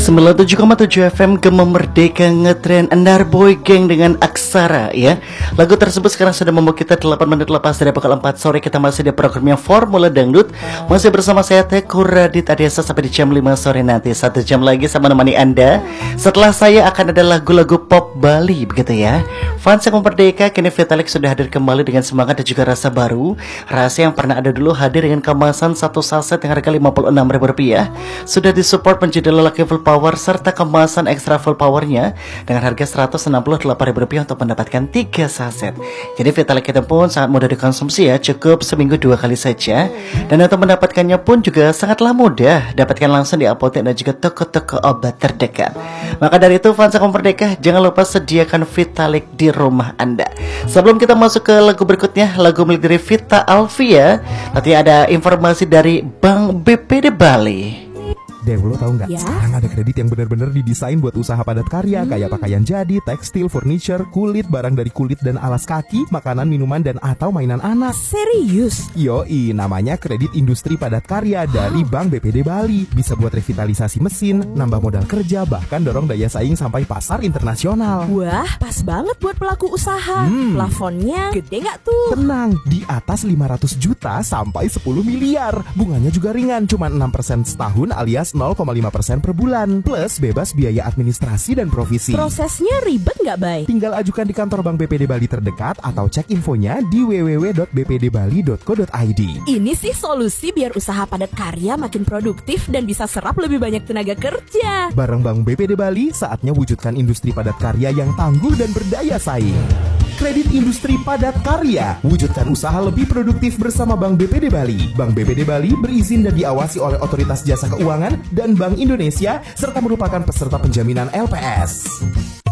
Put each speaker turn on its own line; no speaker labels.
97,7 FM Gema Merdeka ngetren Andar Boy Gang dengan Aksara ya. Lagu tersebut sekarang sudah membawa kita 8 menit lepas dari pukul 4 sore. Kita masih di programnya Formula Dangdut. Masih bersama saya Teguh Radit Adiasa sampai di jam 5 sore nanti. 1 jam lagi sama menemani Anda. Setelah saya akan ada lagu-lagu pop Bali begitu ya. Fans yang Merdeka, kini Vitalik sudah hadir kembali dengan semangat dan juga rasa baru. Rasa yang pernah ada dulu hadir dengan kemasan satu saset yang harga Rp56.000. Sudah disupport menjadi lelaki full power serta kemasan ekstra full powernya dengan harga Rp168.000 untuk mendapatkan 3 saset. Jadi Vitalik itu pun sangat mudah dikonsumsi ya, cukup seminggu 2 kali saja. Dan untuk mendapatkannya pun juga sangatlah mudah, dapatkan langsung di apotek dan juga toko-toko obat terdekat. Maka dari itu fans yang Merdeka, jangan lupa sediakan Vitalik di rumah Anda. Sebelum kita masuk ke lagu berikutnya, lagu milik dari Vita Alvia, nanti ada informasi dari Bank BPD Bali.
Dew, lo tau nggak?
Ya?
Sekarang ada kredit yang benar-benar didesain buat usaha padat karya, kayak pakaian jadi, tekstil, furniture, kulit, barang dari kulit dan alas kaki, makanan, minuman, dan atau mainan anak.
Serius?
Yoi, namanya kredit industri padat karya dari Bank BPD Bali. Bisa buat revitalisasi mesin, nambah modal kerja, bahkan dorong daya saing sampai pasar internasional.
Wah, pas banget buat pelaku usaha. Plafonnya gede nggak tuh?
Tenang, di atas 500 juta sampai 10 miliar. Bunganya juga ringan, cuma 6% setahun alias 0,5% per bulan. Plus bebas biaya administrasi dan provisi.
Prosesnya ribet nggak, Bay?
Tinggal ajukan di kantor Bank BPD Bali terdekat atau cek infonya di www.bpdbali.co.id.
Ini sih solusi biar usaha padat karya makin produktif dan bisa serap lebih banyak tenaga kerja.
Bareng Bank BPD Bali, saatnya wujudkan industri padat karya yang tangguh dan berdaya saing. Kredit industri padat karya, wujudkan usaha lebih produktif bersama Bank BPD Bali. Bank BPD Bali berizin dan diawasi oleh Otoritas Jasa Keuangan dan Bank Indonesia serta merupakan peserta penjaminan LPS.